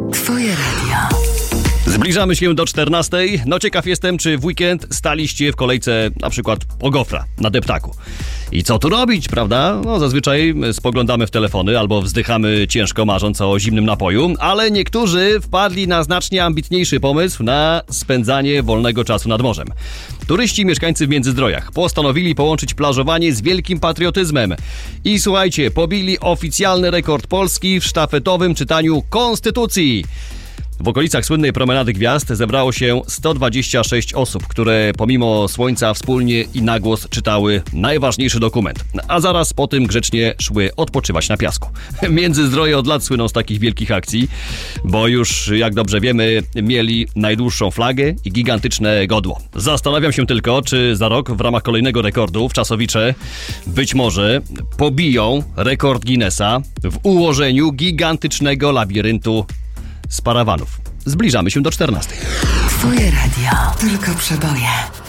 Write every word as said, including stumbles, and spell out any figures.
Twoje radio. Zbliżamy się do czternastej. No ciekaw jestem, czy w weekend staliście w kolejce na przykład po gofra na deptaku. I co tu robić, prawda? No zazwyczaj spoglądamy w telefony albo wzdychamy ciężko, marząc o zimnym napoju, ale niektórzy wpadli na znacznie ambitniejszy pomysł na spędzanie wolnego czasu nad morzem. Turyści mieszkańcy w Międzyzdrojach postanowili połączyć plażowanie z wielkim patriotyzmem. I słuchajcie, pobili oficjalny rekord Polski w sztafetowym czytaniu Konstytucji. W okolicach słynnej Promenady Gwiazd zebrało się sto dwadzieścia sześć osób, które pomimo słońca wspólnie i na głos czytały najważniejszy dokument, a zaraz po tym grzecznie szły odpoczywać na piasku. Międzyzdroje od lat słyną z takich wielkich akcji, bo już, jak dobrze wiemy, mieli najdłuższą flagę i gigantyczne godło. Zastanawiam się tylko, czy za rok w ramach kolejnego rekordu Wczasowicze być może pobiją rekord Guinnessa w ułożeniu gigantycznego labiryntu z parawanów. Zbliżamy się do czternastej. Twoje radio. Tylko przeboje.